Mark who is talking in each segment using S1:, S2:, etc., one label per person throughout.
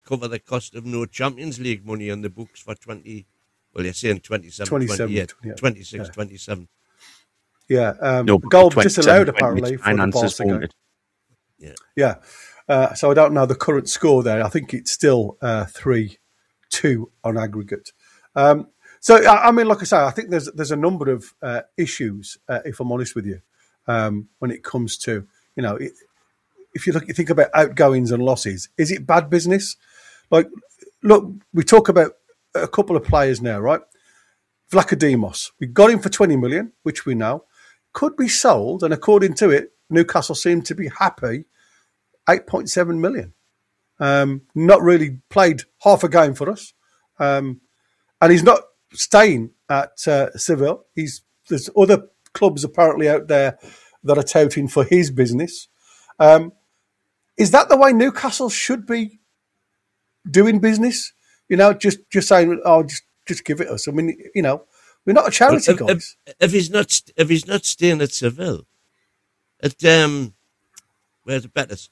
S1: cover the cost of no Champions League money on the books for 20. Well, you're saying 27,
S2: 27,
S1: 28,
S2: 28.
S1: 26,
S2: Yeah.
S1: 27.
S2: Yeah,
S3: No,
S2: goal
S3: 27,
S2: disallowed apparently for the
S3: finances
S2: Barca game.
S3: wanted.
S1: Yeah.
S2: Yeah, so I don't know the current score there. I think it's still 3-2 on aggregate. So I mean, like I say, I think there's a number of issues, if I'm honest with you, when it comes to, you know, if you think about outgoings and losses, is it bad business? Like, look, we talk about a couple of players now, right? Vlachodimos, we got him for 20 million, which we know could be sold, and according to it, Newcastle seem to be happy. 8.7 million. Not really played half a game for us, and he's not staying at Seville. There's other clubs apparently out there that are touting for his business. Is that the way Newcastle should be doing business? You know, just saying, "Oh, just give it us." I mean, you know, we're not a charity, guys.
S1: If he's not staying at Seville, at where's the Betis,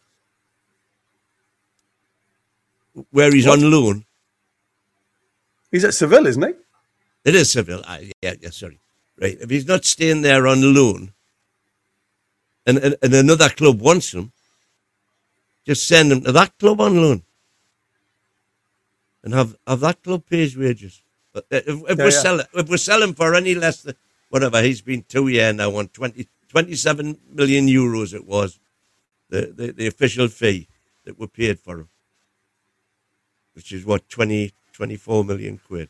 S1: where he's on loan.
S2: He's at Seville, isn't he?
S1: It is Seville. Yeah, sorry. Right. If he's not staying there on loan, and another club wants him, just send him to that club on loan, and have that club pay his wages. But if we're selling for any less than whatever, he's been 2 years now on 27 million euros. It was the official fee that were paid for him, which is what 24 million quid.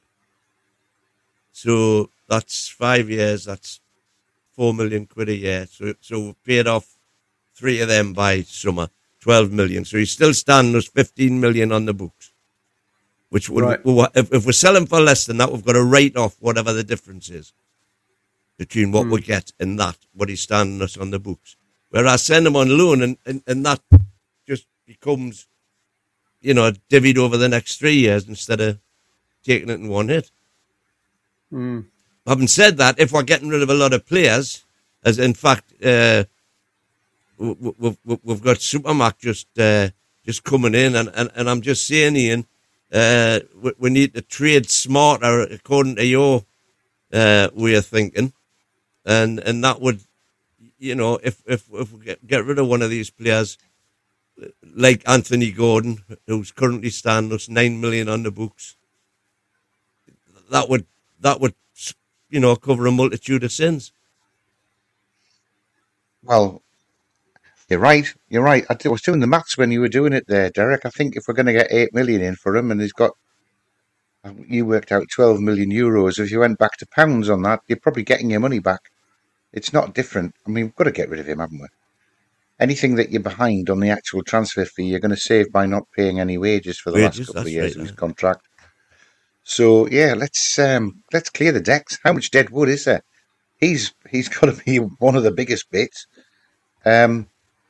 S1: So that's 5 years. That's 4 million quid a year. So we've paid off 3 of them by summer, 12 million. So he's still standing us 15 million on the books. Which would,
S2: right.
S1: If we're selling for less than that, we've got to write off whatever the difference is between what we get and that, what he's standing us on the books. Whereas send him on loan and that just becomes, you know, divvied over the next 3 years instead of taking it in one hit. Having said that, if we're getting rid of a lot of players, as in fact, we've got Supermac just coming in, and I'm just saying, Ian, we need to trade smarter according to your way of thinking, and that would, you know, if we get rid of one of these players like Anthony Gordon, who's currently standing us 9 million on the books, that would you know, cover a multitude of sins.
S4: Well, you're right. I was doing the maths when you were doing it there, Derek. I think if we're going to get 8 million in for him, and he's got, you worked out 12 million euros. If you went back to pounds on that, you're probably getting your money back. It's not different. I mean, we've got to get rid of him, haven't we? Anything that you're behind on the actual transfer fee, you're going to save by not paying any wages for the last couple of years of his contract. So yeah, let's clear the decks. How much dead wood is there? He's got to be one of the biggest bits. I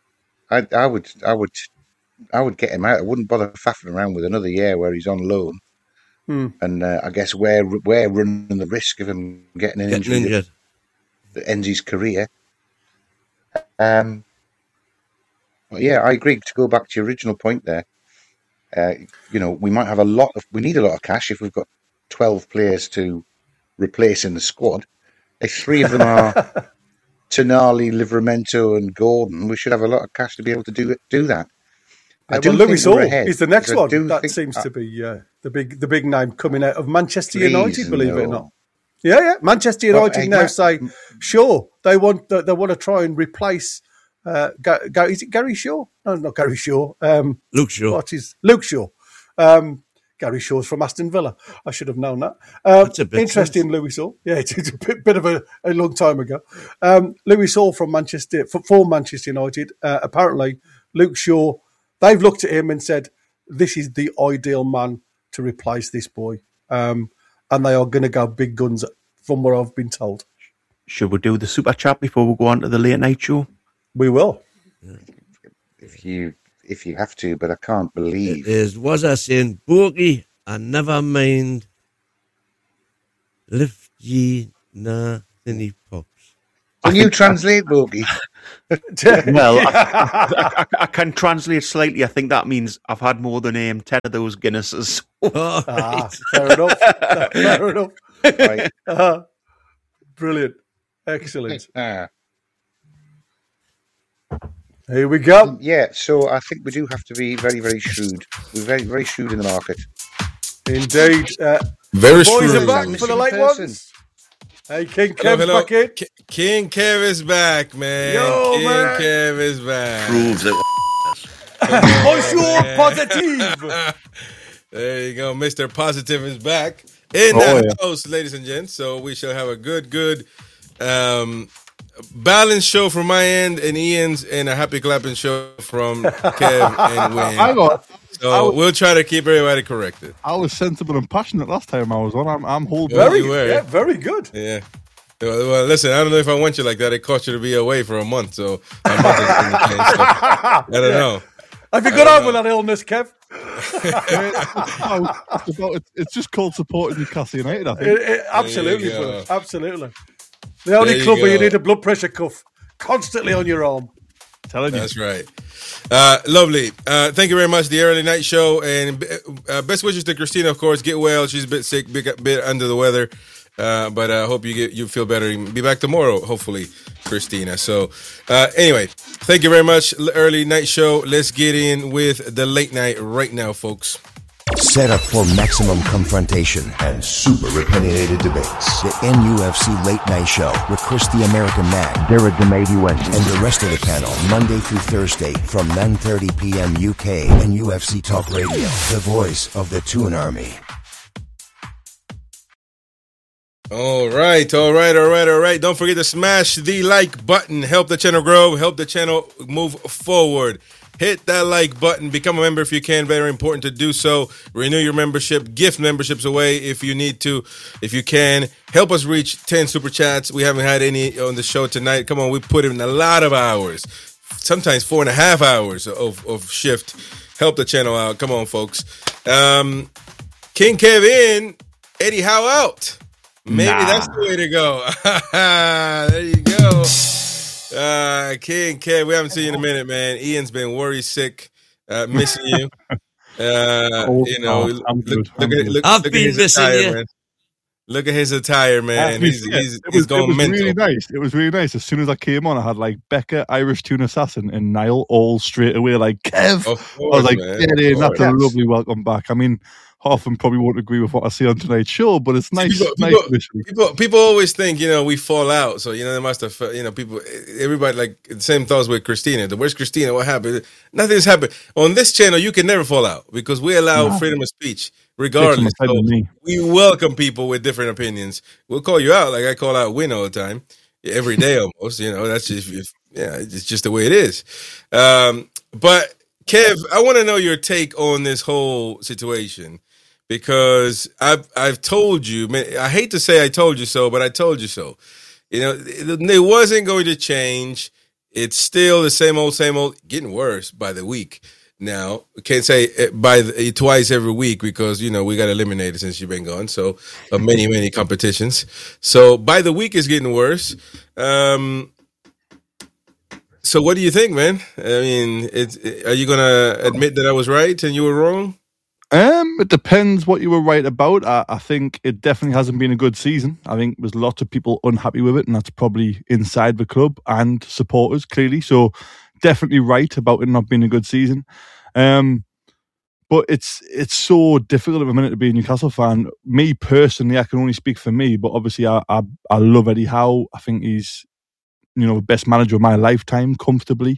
S4: would get him out. I wouldn't bother faffing around with another year where he's on loan. And I guess we're running the risk of him getting an injury that ends his career. But yeah, I agree. To go back to your original point there, you know, we might have we need a lot of cash if we've got 12 players to replace in the squad. If 3 of them are Tonali, Livramento, and Gordon, we should have a lot of cash to be able to do that.
S2: Luis Hall is the next one. That seems to be the big name coming out of Manchester United. Believe it or not, yeah. Manchester United now say, sure, they want to try and replace. Is it Gary Shaw? No, not Gary Shaw.
S1: Luke Shaw.
S2: What is Luke Shaw? Gary Shaw's from Aston Villa. I should have known that. That's a bit interesting, Luis Hall. Yeah, it's a bit of a long time ago. Luis Hall from Manchester for Manchester United. Apparently, Luke Shaw. They've looked at him and said, "This is the ideal man to replace this boy," and they are going to go big guns, from what I've been told.
S3: Should we do the super chat before we go on to the late night show?
S2: We will.
S4: If you have to, but I can't believe.
S1: Was I saying, Borky, I never mind. Lift ye na thinny pops.
S4: Can you translate, Borky?
S3: Well, I can translate slightly. I think that means I've had more than 10 of those Guinnesses.
S1: All right.
S2: Fair enough. Fair enough.
S4: Right.
S2: Brilliant. Excellent.
S4: Ah.
S2: Here we go.
S4: Yeah, so I think we do have to be very, very shrewd. We're very, very shrewd in the market.
S2: Indeed.
S5: Very
S2: Boys
S5: shrewd.
S2: are back for the late
S4: Person.
S2: ones. Hey, King
S5: Hello,
S2: Kev's
S5: hello.
S2: back in.
S5: King Kev is back, man.
S2: Yo,
S5: King
S2: man.
S5: Kev is back.
S1: Proves it.
S2: Bonjour, positive.
S5: There you go. Mr. Positive is back in the house, ladies and gents. So we shall have a good balanced show from my end and Ian's, and a happy clapping show from Kev and Wayne. So we'll try to keep everybody corrected.
S6: I was sensible and passionate last time I was on. I'm holding.
S5: Well,
S2: Very,
S5: you were.
S2: yeah, very good.
S5: Yeah. Well, listen, I don't know if I want you like that. It cost you to be away for a month, so a month is gonna change, so I don't know.
S2: Have you got over that illness, Kev?
S6: It's just called supporting Newcastle United, I think.
S2: Absolutely,
S5: There you
S2: brother.
S5: go.
S2: Absolutely. The only
S5: There you
S2: club where you
S5: go.
S2: need a blood pressure cuff constantly on your arm.
S6: Telling you.
S5: That's right. Lovely. Thank you very much. The early night show, and best wishes to Christina. Of course, get well. She's a bit sick, bit under the weather, but I hope you feel better. Be back tomorrow, hopefully, Christina. So anyway, thank you very much. Early night show. Let's get in with the late night right now, folks.
S7: Set up for maximum confrontation and super opinionated debates. The NUFC Late Night Show with Chris the American Man, Derek the Matey and the rest of the panel, Monday through Thursday from 9:30 p.m. UK and UFC Talk Radio, the voice of the Toon Army.
S5: All right. Don't forget to smash the like button. Help the channel grow. Help the channel move forward. Hit that like button. Become a member if you can. Very important to do so. Renew your membership. Gift memberships away if you need to. If you can. Help us reach 10 super chats. We haven't had any on the show tonight. Come on, we put in a lot of hours. Sometimes 4.5 hours of shift. Help the channel out. Come on, folks. King Kevin, Eddie Howe out. Maybe that's the way to go. There you go. King Kev, we haven't seen you in a minute, man. Ian's been worried sick, missing you.
S6: I'm good.
S1: I've been missing you.
S5: Man. Look at his attire, man. He's going
S6: it was
S5: mental.
S6: really nice. It was really nice. As soon as I came on, I had like Becca, Irish Toon Assassin, and Niall all straight away like, Kev.
S5: Of
S6: I
S5: course,
S6: was like,
S5: man.
S6: get in.
S5: Of
S6: That's
S5: course.
S6: a lovely welcome back. I mean, half of them probably won't agree with what I see on tonight's show, but it's nice.
S5: People always think, we fall out. So, they must have, everybody like the same thoughts with Christina. Where's Christina? What happened? Nothing's happened. On this channel, you can never fall out because we allow freedom of speech regardless. So we welcome people with different opinions. We'll call you out like I call out Win all the time. Every day almost, that's just, it's just the way it is. But Kev, I want to know your take on this whole situation. Because I've told you, man, I hate to say I told you so, but I told you so. It wasn't going to change. It's still the same old, getting worse by the week. Now, can't say twice every week because, we got eliminated since you've been gone. So, many competitions. So, by the week is getting worse. So, what do you think, man? I mean, are you going to admit that I was right and you were wrong?
S6: It depends what you were right about. I think it definitely hasn't been a good season. I think there's lots of people unhappy with it, and that's probably inside the club and supporters, clearly. So definitely right about it not being a good season. But it's so difficult at the minute to be a Newcastle fan. Me personally, I can only speak for me, but obviously I love Eddie Howe. I think he's, the best manager of my lifetime, comfortably.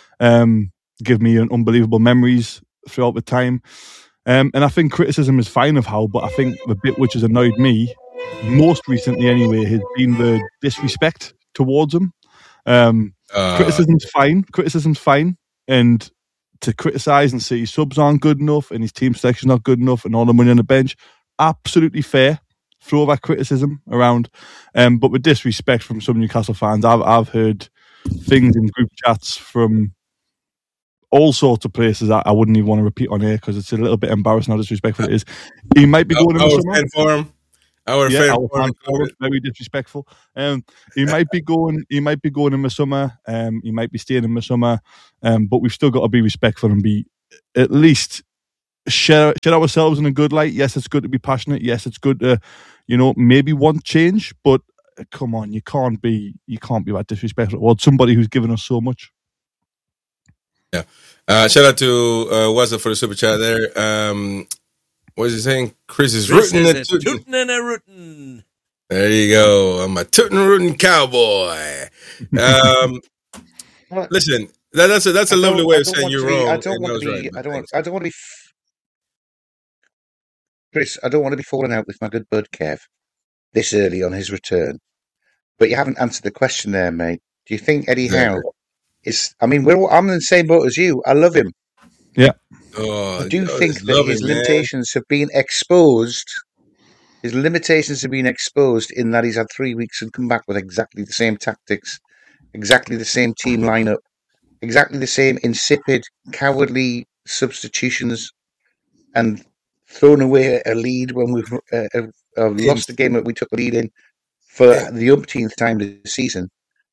S6: Give me unbelievable memories throughout the time. And I think criticism is fine of Howe, but I think the bit which has annoyed me, most recently anyway, has been the disrespect towards him. Criticism's fine. And to criticise and say his subs aren't good enough and his team selection's not good enough and all the money on the bench, absolutely fair. Throw that criticism around. But with disrespect from some Newcastle fans, I've heard things in group chats from all sorts of places that I wouldn't even want to repeat on here because it's a little bit embarrassing how disrespectful it is. He might be going in the summer.
S5: Our
S6: Yeah,
S5: fan
S6: our
S5: forum
S6: fan forum, very disrespectful. He might be going. He might be going in the summer. He might be staying in the summer. But we've still got to be respectful and be at least share ourselves in a good light. Yes, it's good to be passionate. Yes, it's good to, maybe want change. But come on, you can't be that disrespectful towards somebody who's given us so much.
S5: Yeah. Shout out to Waza for the super chat there. What is he saying? Chris is rooting and tooting.
S1: Tootin' and a rootin'.
S5: There you go. I'm a tootin' rootin' cowboy. Listen, that's a lovely way of saying you're wrong.
S4: I don't want to be. Chris, I don't want to be falling out with my good bud Kev this early on his return. But you haven't answered the question there, mate. Do you think Eddie Howe is? I mean, I'm in the same boat as you. I love him.
S6: Yeah.
S4: I do think that his limitations have been exposed. His limitations have been exposed in that he's had 3 weeks and come back with exactly the same tactics, exactly the same team lineup, exactly the same insipid, cowardly substitutions, and thrown away a lead when we've lost a game that we took a lead in for the umpteenth time this season.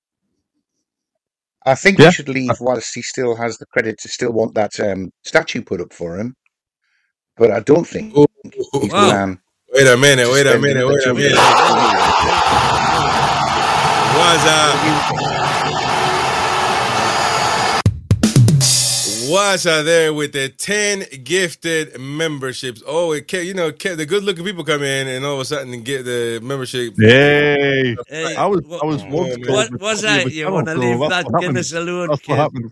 S4: I think he should leave whilst he still has the credit to still want that statue put up for him. But I don't think he's the man.
S5: Wait a minute. Waza there with the 10 gifted memberships. Oh, the good-looking people come in and all of a sudden get the membership.
S6: Hey, I was once
S1: What was that? You want to leave that Guinness alone,
S6: That's what happened.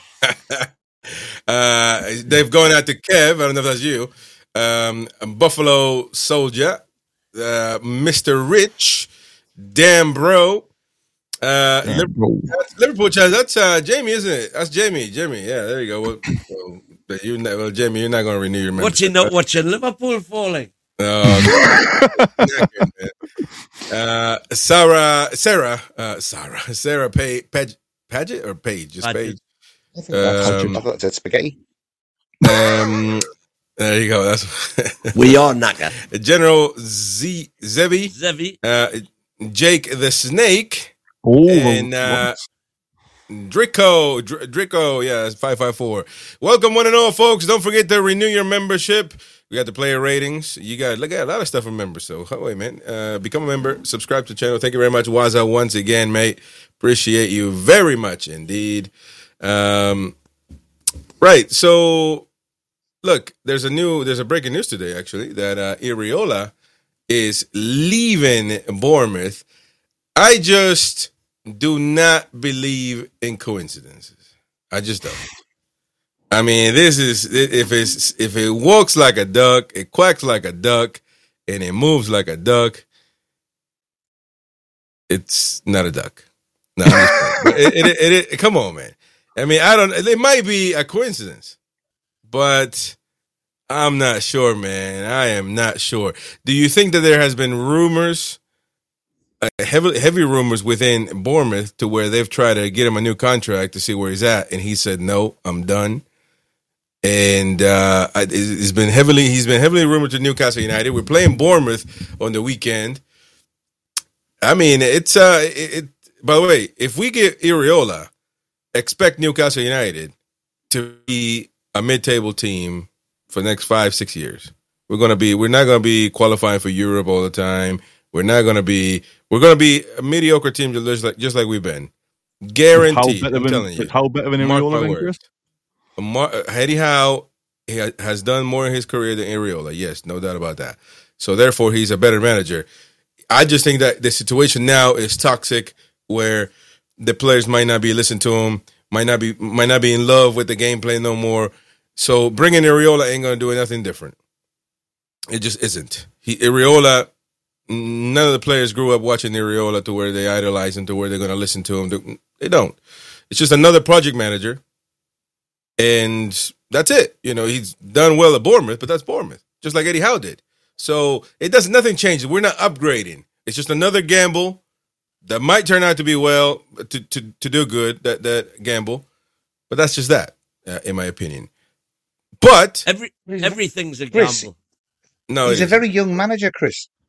S5: They've gone out to Kev. I don't know if that's you. Buffalo Soldier, Mr. Rich, Damn Bro. Liverpool Chaz, that's Jamie, isn't it? That's Jamie. Yeah, there you go. Jamie, you're not going to renew your membership.
S1: What you not watching Liverpool falling?
S5: Sarah Paget or Page? Just Page.
S4: I thought that's spaghetti.
S5: There you go. That's
S1: We are Naga.
S5: General Zevi. Jake the Snake.
S6: Oh,
S5: and Drico, yeah, that's 554. Welcome, one and all, folks. Don't forget to renew your membership. We got the player ratings. You got a lot of stuff for members. So, wait, man. Become a member. Subscribe to the channel. Thank you very much, Waza, once again, mate. Appreciate you very much indeed. Right. So, look, there's a breaking news today, actually, that Iriola is leaving Bournemouth. I just do not believe in coincidences. I just don't. I mean, this is if it walks like a duck, it quacks like a duck, and it moves like a duck, it's not a duck. No, come on, man. I mean, it might be a coincidence, but I'm not sure, man. I am not sure. Do you think that there has been rumors? Heavy rumors within Bournemouth to where they've tried to get him a new contract to see where he's at, and he said no, I'm done. And he's been heavily rumored to Newcastle United. We're playing Bournemouth on the weekend. I mean, it's by the way, if we get Iriola, expect Newcastle United to be a mid-table team for the next 5-6 years. We're not gonna be qualifying for Europe all the time. We're going to be a mediocre team just like we've been. Guaranteed. I'm telling you.
S6: How better than Iriola, Chris?
S5: Eddie Howe has done more in his career than Iriola. Yes, no doubt about that. So therefore, he's a better manager. I just think that the situation now is toxic, where the players might not be listening to him, might not be in love with the gameplay no more. So bringing Iriola ain't going to do anything different. It just isn't. Iriola. None of the players grew up watching Iriola to where they idolize him, to where they're going to listen to him. They don't. It's just another project manager, and that's it. He's done well at Bournemouth, but that's Bournemouth, just like Eddie Howe did. So nothing changes. We're not upgrading. It's just another gamble that might turn out to be to do good. That gamble, but that's just that, in my opinion. But
S1: everything's a gamble.
S4: No, he's a very young manager, Chris.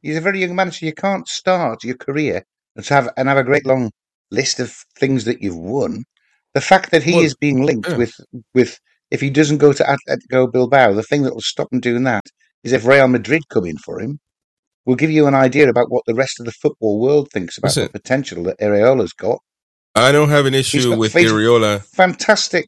S4: He's a very young manager. You can't start your career and have a great long list of things that you've won. The fact that he is being linked with if he doesn't go to Atletico Bilbao, the thing that will stop him doing that is if Real Madrid come in for him. Will give you an idea about what the rest of the football world thinks about the potential that Areola's got.
S5: I don't have an issue with Areola.
S4: Fantastic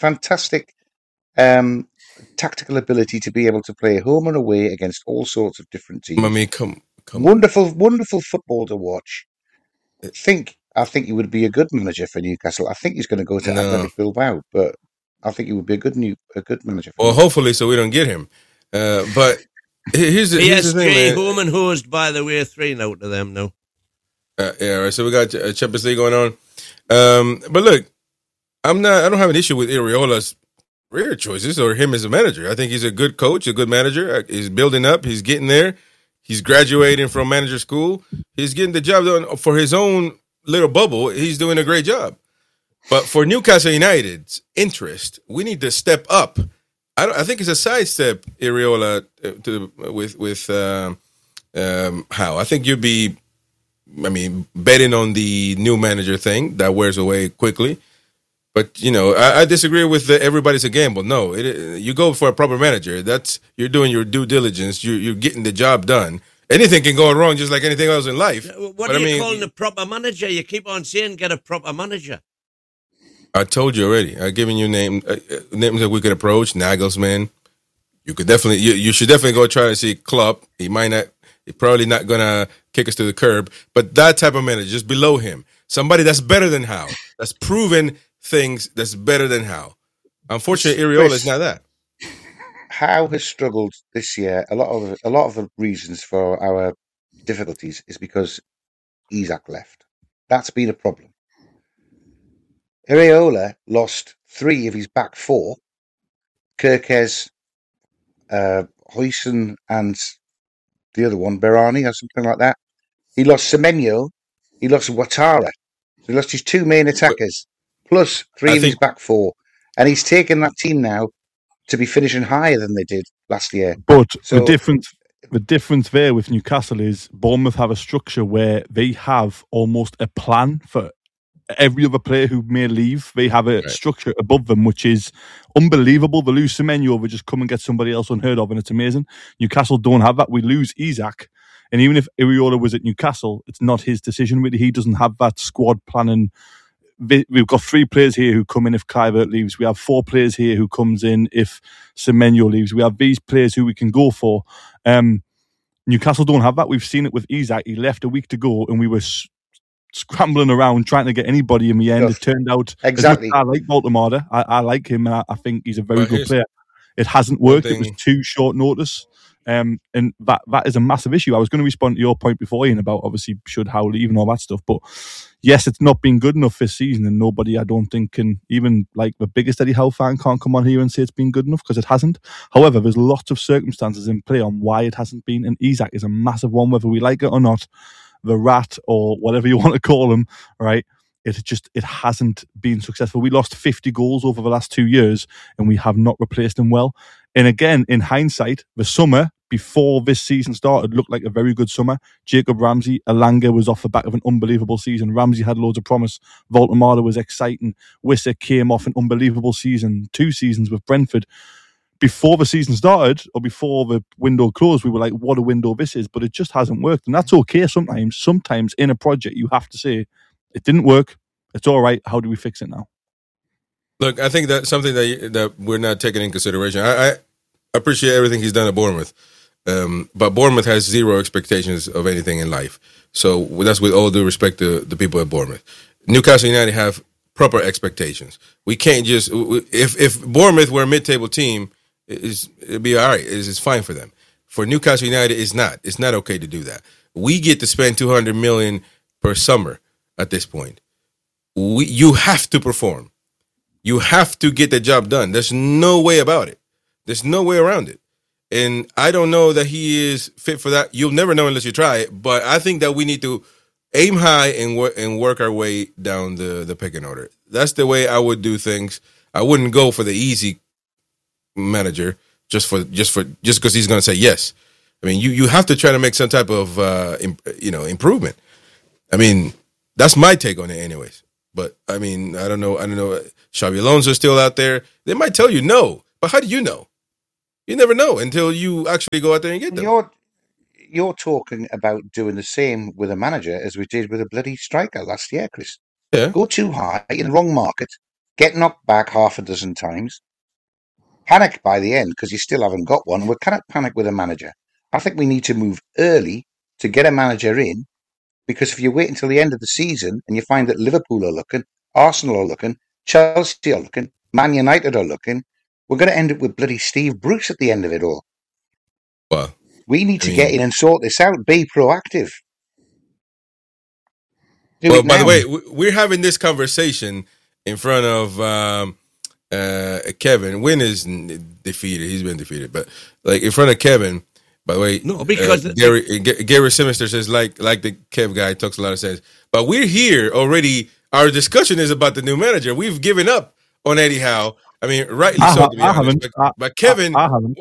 S4: tactical ability to be able to play home and away against all sorts of different teams.
S5: I mean, come
S4: wonderful football to watch. I think he would be a good manager for Newcastle. I think he's going to go to Athletic Bilbao, but I think he would be a good manager.
S5: Well, hopefully, so we don't get him. But here's the thing, man.
S1: home and hosed, by the way, 3-0 to them now.
S5: Yeah, right. So we got Champions League going on. But look, I don't have an issue with Areola's career choices or him as a manager. I think he's a good coach, a good manager. He's building up. He's getting there. He's graduating from manager school. He's getting the job done for his own little bubble. He's doing a great job. But for Newcastle United's interest, we need to step up. I think it's a sidestep, Areola, with how I think you'd be. I mean, betting on the new manager thing that wears away quickly. But, you know, I disagree with everybody's a gamble. No, you go for a proper manager. You're doing your due diligence. You're getting the job done. Anything can go wrong just like anything else in life.
S1: What are you calling a proper manager? You keep on saying get a proper manager.
S5: I told you already. I've given you names that we could approach. Nagelsmann. You should definitely go try to see Klopp. He's probably not going to kick us to the curb. But that type of manager, just below him. Somebody that's better than Howe. That's proven things that's better than Howe. Unfortunately, Areola is not that.
S4: Howe has struggled this year. A lot of the reasons for our difficulties is because Isak left. That's been a problem. Areola lost 3 of his back 4. Kirkes, Huijsen, and the other one, Berani, or something like that. He lost Semenyo. He lost Ouattara. So he lost his 2 main attackers, plus 3 of his back 4. And he's taken that team now to be finishing higher than they did last year.
S6: But the difference there with Newcastle is Bournemouth have a structure where they have almost a plan for every other player who may leave. They have a structure above them, which is unbelievable. They lose Semenyo, they just come and get somebody else unheard of, and it's amazing. Newcastle don't have that. We lose Isak, and even if Areola was at Newcastle, it's not his decision, really. He doesn't have that squad planning. We've got 3 players here who come in if Kluivert leaves. We have 4 players here who comes in if Semenyo leaves. We have these players who we can go for. Newcastle don't have that. We've seen it with Isak. He left a week to go, and we were scrambling around trying to get anybody in the end. It turned out
S4: exactly.
S6: I like Baltimore. I like him, and I think he's a very good player. It hasn't worked. It was too short notice, and that is a massive issue. I was going to respond to your point before, Ian, about obviously should Howe leave and all that stuff, but yes, it's not been good enough this season, and nobody, I don't think, can, even like the biggest Eddie Howe fan, can't come on here and say it's been good enough, because it hasn't. However, there's lots of circumstances in play on why it hasn't been, and Isak is a massive one, whether we like it or not. The rat, or whatever you want to call him, right? It hasn't been successful. We lost 50 goals over the last 2 years, and we have not replaced him well. And again, in hindsight, the summer before this season started looked like a very good summer. Jacob Ramsey, Elanga was off the back of an unbelievable season. Ramsey had loads of promise. Voltemada was exciting. Wissa came off an unbelievable season, 2 seasons with Brentford. Before the season started, or before the window closed, we were like, what a window this is, but it just hasn't worked. And that's okay sometimes. Sometimes in a project, you have to say, it didn't work, it's all right, how do we fix it now?
S5: Look, I think that's something that we're not taking in consideration. I appreciate everything he's done at Bournemouth, but Bournemouth has 0 expectations of anything in life. So that's with all due respect to the people at Bournemouth. Newcastle United have proper expectations. We can't just, if Bournemouth were a mid-table team, it'd be all right. It's fine for them. For Newcastle United, it's not. It's not okay to do that. We get to spend $200 million per summer at this point. You have to perform. You have to get the job done. There's no way about it. There's no way around it. And I don't know that he is fit for that. You'll never know unless you try it. But I think that we need to aim high and work our way down the pecking order. That's the way I would do things. I wouldn't go for the easy manager just because he's going to say yes. I mean, you have to try to make some type of improvement. I mean, that's my take on it, anyways. But I mean, I don't know. Xabi Alonso's still out there. They might tell you no, but how do you know? You never know until you actually go out there and get them.
S4: You're talking about doing the same with a manager as we did with a bloody striker last year, Chris.
S5: Yeah.
S4: Go too high in the wrong market, get knocked back half a dozen times, panic by the end because you still haven't got one. We cannot panic with a manager. I think we need to move early to get a manager in, because if you wait until the end of the season and you find that Liverpool are looking, Arsenal are looking, Chelsea are looking, Man United are looking, we're going to end up with bloody Steve Bruce at the end of it all.
S5: Well,
S4: we need to get in and sort this out. Be proactive.
S5: By the way, we're having this conversation in front of Kevin. Wynn is defeated. He's been defeated. But like in front of Kevin, by the way,
S1: no, because
S5: Gary Simister says like the Kev guy talks a lot of sense. But we're here already. Our discussion is about the new manager. We've given up on Eddie Howe. I mean, rightly so, to be honest. But Kevin,
S6: I haven't.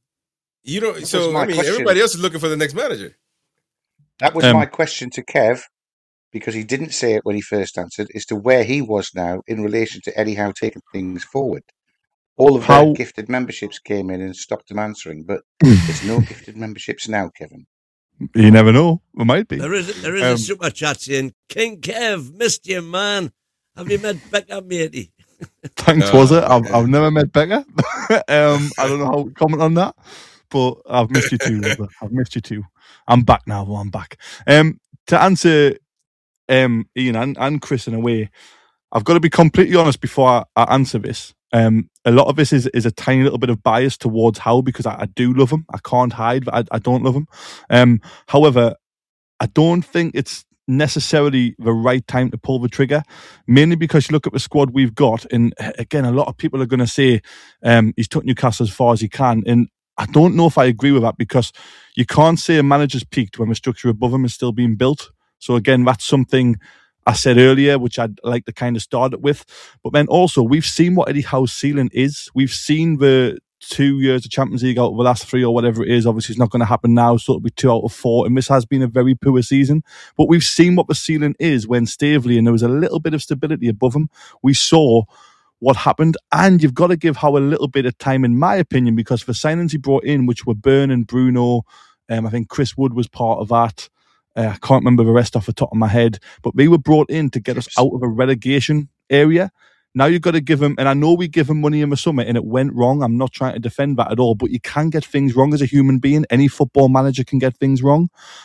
S5: You don't. So I mean, everybody else is looking for the next manager.
S4: That was my question to Kev, because he didn't say it when he first answered, as to where he was now in relation to Eddie Howe taking things forward. All of their gifted memberships came in and stopped him answering, but there's no gifted memberships now, Kevin.
S6: You never know. There might be.
S1: There is a super chat saying, King Kev, missed you, man. Have you met Becca, matey?
S6: Thanks, was it? I've never met Becca. I don't know how to comment on that, but I've missed you too. I've missed you too. I'm back now. Well, I'm back. To answer Ian and Chris in a way, I've got to be completely honest before I answer this. A lot of this is a tiny little bit of bias towards Howe, because I do love him. I can't hide that I don't love him. However, I don't think it's necessarily the right time to pull the trigger, mainly because you look at the squad we've got, and again, a lot of people are going to say he's took Newcastle as far as he can, and I don't know if I agree with that, because you can't say a manager's peaked when the structure above him is still being built. So again, that's something I said earlier, which I'd like to kind of start it with. But then also, we've seen what Eddie Howe's ceiling is. We've seen the 2 years of Champions League out of the last 3 or whatever it is. Obviously, it's not going to happen now, so it'll be 2 out of 4. And this has been a very poor season. But we've seen what the ceiling is when Staveley, and there was a little bit of stability above him. We saw what happened, and you've got to give Howe a little bit of time, in my opinion, because the signings he brought in, which were Burn and Bruno, I think Chris Wood was part of that. I can't remember the rest off the top of my head, but they were brought in to get us out of a relegation area. Now you've got to give him, and I know we give him money in the summer and it went wrong. I'm not trying to defend that at all, but you can get things wrong as a human being. Any football manager can get things wrong.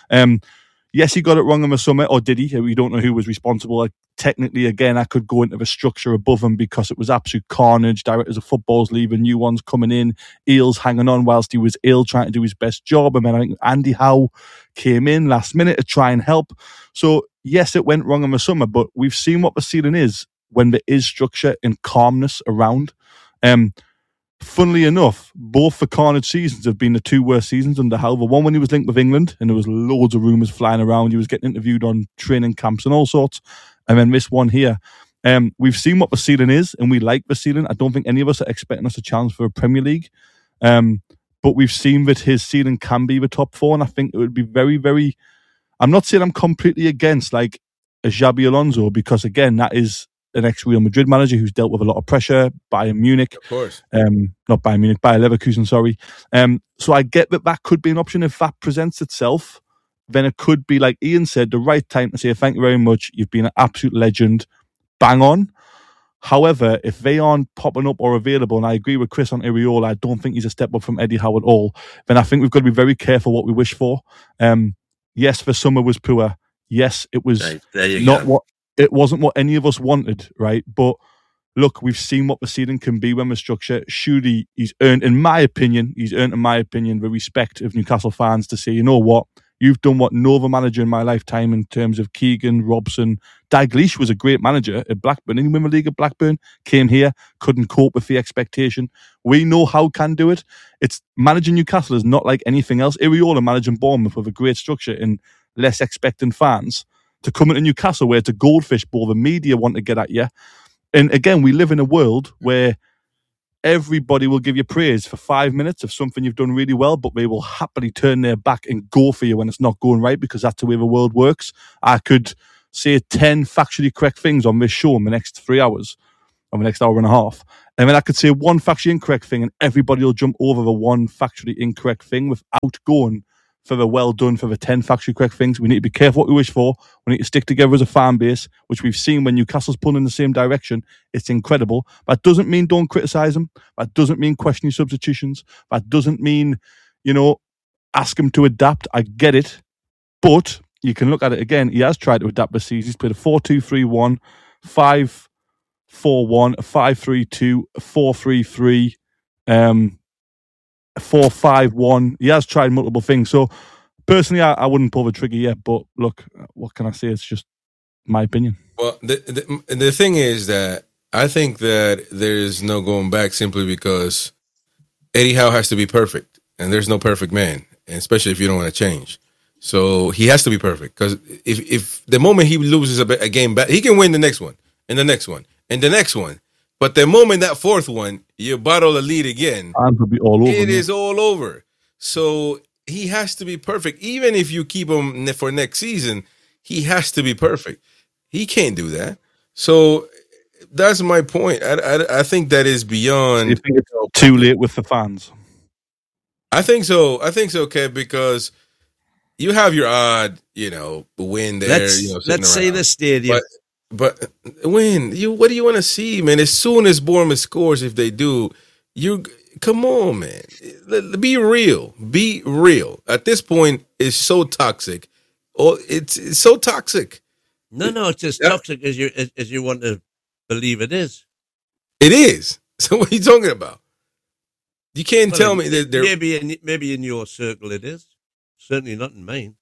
S6: Yes, he got it wrong in the summer, or did he? We don't know who was responsible. Like, technically, again, I could go into the structure above him because it was absolute carnage. Directors of football's leaving, new ones coming in, Eales hanging on whilst he was ill, trying to do his best job. And then I think Andy Howe came in last minute to try and help. So, yes, it went wrong in the summer, but we've seen what the ceiling is when there is structure and calmness around. Funnily enough, both the carnage seasons have been the 2 worst seasons under Howe. The one when he was linked with England, and there was loads of rumours flying around. He was getting interviewed on training camps and all sorts. And then this one here. We've seen what the ceiling is, and we like the ceiling. I don't think any of us are expecting us to challenge for a Premier League. But we've seen that his ceiling can be the top 4, and I think it would be very, very... I'm not saying I'm completely against like a Xabi Alonso, because, again, that is an ex-Real Madrid manager who's dealt with a lot of pressure, Bayern Munich.
S5: Of course.
S6: Not Bayern Munich, Bayer Leverkusen, sorry. So I get that could be an option if that presents itself. Then it could be, like Ian said, the right time to say, thank you very much, you've been an absolute legend, bang on. However, if they aren't popping up or available, and I agree with Chris on Iraola, I don't think he's a step up from Eddie Howe at all, then I think we've got to be very careful what we wish for. Yes, the summer was poor. Yes, it was it wasn't what any of us wanted, right? But look, we've seen what the ceiling can be when the structure. Surely he's earned, in my opinion, the respect of Newcastle fans to say, you know what, you've done what no other manager in my lifetime in terms of Keegan, Robson. Dalglish was a great manager at Blackburn. Didn't win the league at Blackburn, came here, couldn't cope with the expectation. We know Howe can do it. It's managing Newcastle is not like anything else. Iraola managing Bournemouth with a great structure and less expectant fans, to come into Newcastle where it's a goldfish bowl, the media want to get at you. And again, we live in a world where everybody will give you praise for 5 minutes of something you've done really well, but they will happily turn their back and go for you when it's not going right, because that's the way the world works. I could say 10 factually correct things on this show in the next 3 hours, or the next hour and a half. And then I could say one factually incorrect thing and everybody will jump over the one factually incorrect thing without going for the well done for the 10 factually correct things. We need to be careful what we wish for. We need to stick together as a fan base, which we've seen when Newcastle's pulling in the same direction. It's incredible. That doesn't mean don't criticise them. That doesn't mean question your substitutions. That doesn't mean, ask him to adapt. I get it. But you can look at it again. He has tried to adapt this season. He's played a 4-2-3-1, 5-4-1, a 5-3-2, a 4-3-3, 4-5-1. He has tried multiple things. So personally, I wouldn't pull the trigger yet. But look, what can I say? It's just my opinion.
S5: Well, the thing is that I think that there's no going back simply because Eddie Howe has to be perfect, and there's no perfect man, and especially if you don't want to change. So he has to be perfect, because if the moment he loses a game back, he can win the next one and the next one and the next one. But the moment that fourth one, you bottle the lead again,
S6: be all over,
S5: it is all over. So he has to be perfect. Even if you keep him for next season, he has to be perfect. He can't do that. So that's my point. I think that is beyond.
S6: You think it's too late with the fans?
S5: I think so. Kev, because you have your odd, win there.
S1: Let's say the stadium.
S5: But when what do you want to see, man? As soon as Bournemouth scores, if they do, come on, man. Be real. Be real. At this point, it's so toxic. Oh, it's so toxic.
S1: No, it's as toxic as you want to believe it is.
S5: It is. So what are you talking about? You can't tell me that they're
S1: maybe in your circle it is. Certainly not in mine.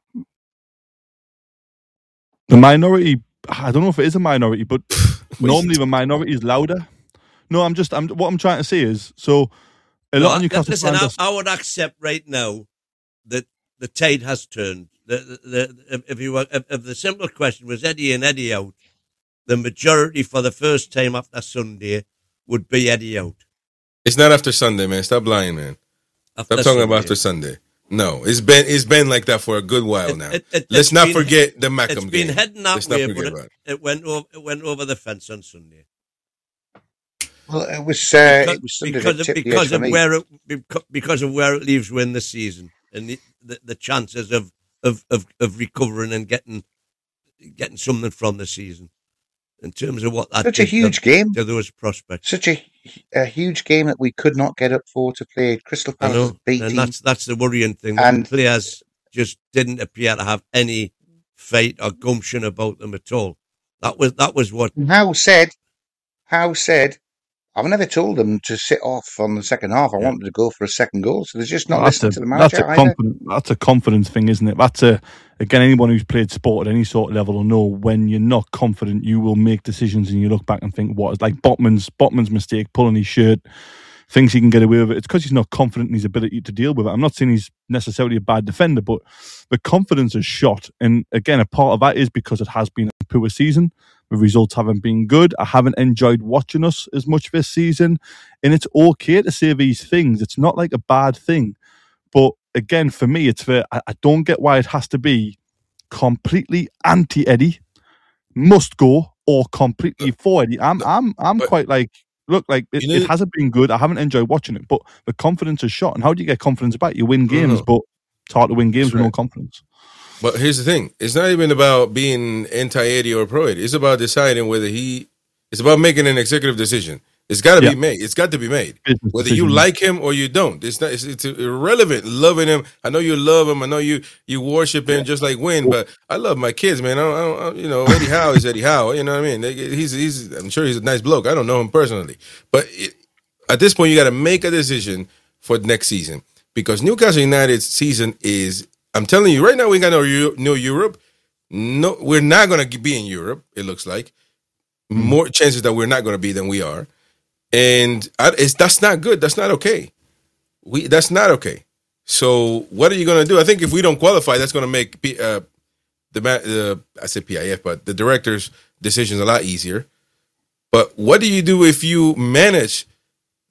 S6: The minority. I don't know if it is a minority, but normally the minority is louder. No, what I'm trying to say is, so a lot of Newcastle fans.
S1: I would accept right now that the tide has turned. If the simple question was Eddie in, Eddie out, the majority for the first time after Sunday would be Eddie out.
S5: It's not after Sunday, man. Stop lying, man. Stop talking about after Sunday. No, it's been like that for a good while now. Let's not forget the Mackham game.
S1: It's been heading that way, but it went over the fence on Sunday.
S4: Well, it was
S1: because of where it leaves Win this season and the chances of recovering and getting something from the season in terms of what that
S4: such a huge game
S1: to those prospects.
S4: Such a huge game that we could not get up for to play Crystal Palace.
S1: And that's the worrying thing. And the players just didn't appear to have any fight or gumption about them at all. That was what
S4: Howe said. I've never told them to sit off on the second half. I wanted to go for a second goal, so they're just not listening to the manager.
S6: That's a confidence thing, isn't it? Again, anyone who's played sport at any sort of level will know when you're not confident, you will make decisions and you look back and think, what is like Botman's mistake, pulling his shirt, thinks he can get away with it. It's because he's not confident in his ability to deal with it. I'm not saying he's necessarily a bad defender, but the confidence is shot. And again, a part of that is because it has been a poor season. The results haven't been good. I haven't enjoyed watching us as much this season. And it's okay to say these things. It's not like a bad thing. But again, for me, I don't get why it has to be completely anti-Eddie, must go, or completely for Eddie. I'm quite like, look, like it hasn't been good. I haven't enjoyed watching it, but the confidence is shot. And how do you get confidence back? You win games, but it's hard to win games with no confidence.
S5: But here's the thing. It's not even about being anti-Eddie or pro-Eddie. It's about deciding whether it's about making an executive decision. It's got to be made. It's got to be made. Whether you like him or you don't. It's not. It's irrelevant. Loving him. I know you love him. I know you worship him just like Win. But I love my kids, man. Eddie Howe is Eddie Howe. You know what I mean? He's. I'm sure he's a nice bloke. I don't know him personally, but at this point, you got to make a decision for next season because Newcastle United's season is. I'm telling you right now, we ain't got no Europe. No, we're not going to be in Europe. It looks like more chances that we're not going to be than we are. And that's not good. That's not okay. That's not okay. So what are you going to do? I think if we don't qualify, that's going to make I said PIF, but the director's decisions a lot easier. But what do you do if you manage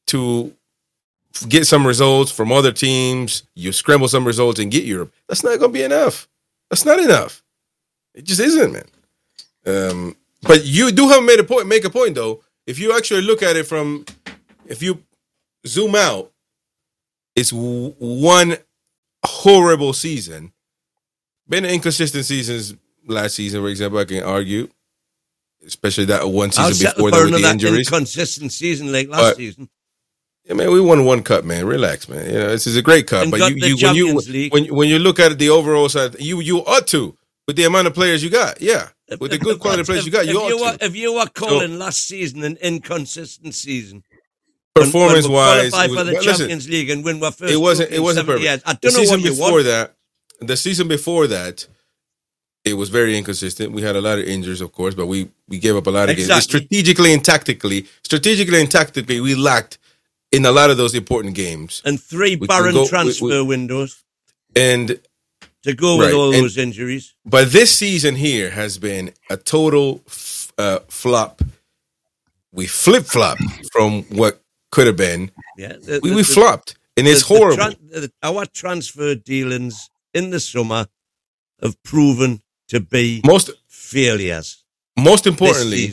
S5: to get some results from other teams. You scramble some results and get Europe. That's not going to be enough. That's not enough. It just isn't, man. But you do have make a point though. If you actually look at it if you zoom out, it's one horrible season. Been inconsistent seasons last season, for example, I can argue. Especially that one season before that with the injuries.
S1: Inconsistent season like last season.
S5: Yeah, man, we won one cup, man. Relax, man. You know, this is a great cup.
S1: And
S5: but
S1: when
S5: you look at it, the overall side, you ought to with the amount of players you got. Yeah, with the good quality players you got, you ought to.
S1: If you were calling last season an inconsistent season,
S5: performance-wise,
S1: qualify for the Champions League and win our first.
S5: It wasn't perfect.
S1: Years. I don't know what you want.
S5: The season before that, it was very inconsistent. We had a lot of injuries, of course, but we gave up a lot of games. Strategically and tactically, we lacked in a lot of those important games.
S1: And 3 barren transfer windows.
S5: And
S1: to go with all those injuries.
S5: But this season here has been a total flop. We flip-flopped from what could have been.
S1: Yeah,
S5: we flopped, and it's horrible.
S1: Our transfer dealings in the summer have proven to be failures.
S5: Most importantly,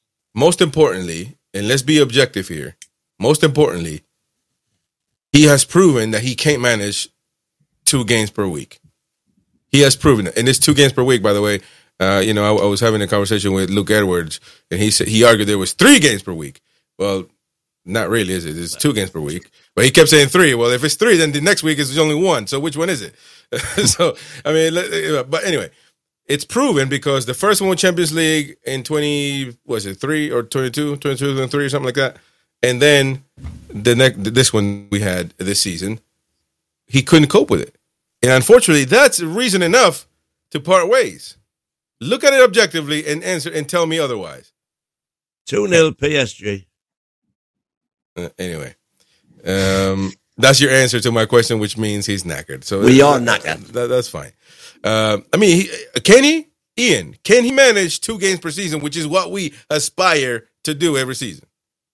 S5: and let's be objective here. Most importantly, he has proven that he can't manage 2 games per week. He has proven it, and it's 2 games per week. By the way, I was having a conversation with Luke Edwards, and he argued there was 3 games per week. Well, not really, is it? It's 2 games per week, but he kept saying 3. Well, if it's 3, then the next week is only 1. So which one is it? So I mean, but anyway. It's proven because the first one Champions League in 3 or 22 and 3 or something like that. And then this one we had this season, he couldn't cope with it. And unfortunately, that's reason enough to part ways. Look at it objectively and answer and tell me otherwise.
S1: 2-0 PSG.
S5: Anyway, that's your answer to my question, which means he's knackered. So
S1: we are knackered.
S5: That's fine. I mean, can he manage 2 games per season, which is what we aspire to do every season?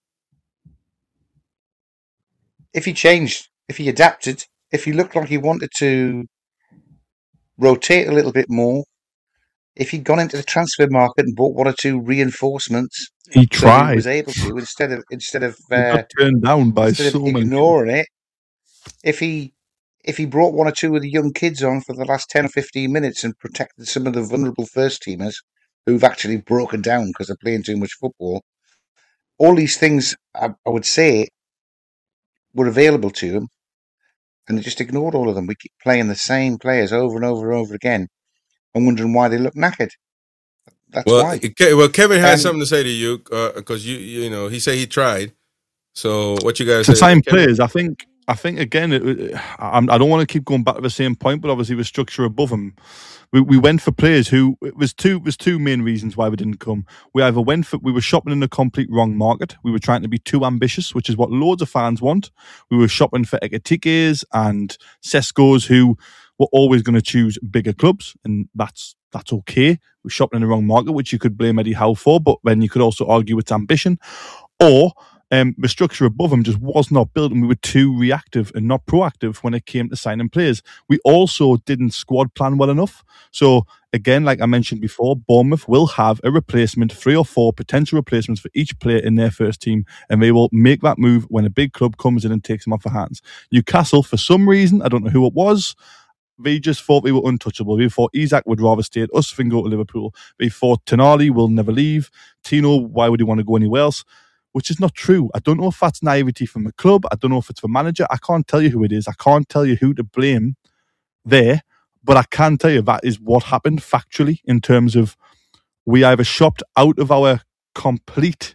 S4: If he changed, if he adapted, if he looked like he wanted to rotate a little bit more, if he'd gone into the transfer market and bought 1 or 2 reinforcements,
S6: he tried.
S4: He was able to instead of
S6: turned down by so many
S4: ignoring it. If he brought 1 or 2 of the young kids on for the last 10 or 15 minutes and protected some of the vulnerable first teamers who've actually broken down because they're playing too much football, all these things I would say were available to him, and they just ignored all of them. We keep playing the same players over and over and over again and wondering why they look knackered. That's why.
S5: Well, Kevin has something to say to you because you know he said he tried. So what you guys say?
S6: The same players, I think again, I don't want to keep going back to the same point, but obviously with structure above him, we went for players who it was two main reasons why we didn't come. We were shopping in the complete wrong market. We were trying to be too ambitious, which is what loads of fans want. We were shopping for Ekitikes and Sescos who were always going to choose bigger clubs, and that's okay. We're shopping in the wrong market, which you could blame Eddie Howe for, but then you could also argue it's ambition, or the structure above him just was not built, and we were too reactive and not proactive when it came to signing players. We also didn't squad plan well enough. So again, like I mentioned before, Bournemouth will have a replacement, 3 or 4 potential replacements for each player in their first team, and they will make that move when a big club comes in and takes them off their hands. Newcastle, for some reason, I don't know who it was, they just thought they were untouchable. They thought Isak would rather stay at us than go to Liverpool. They thought Tonali will never leave. Tino, why would he want to go anywhere else? Which is not true. I don't know if that's naivety from the club. I don't know if it's the manager. I can't tell you who it is. I can't tell you who to blame there. But I can tell you that is what happened factually in terms of we either shopped out of our complete